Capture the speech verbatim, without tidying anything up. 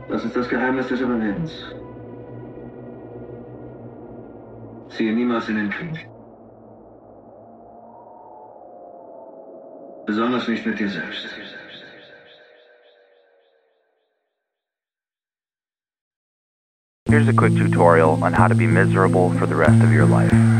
Das ist das Geheimnis des Überlebens. Ziehe niemals in den Krieg. Besonders nicht mit dir selbst. Here's a quick tutorial on how to be miserable for the rest of your life.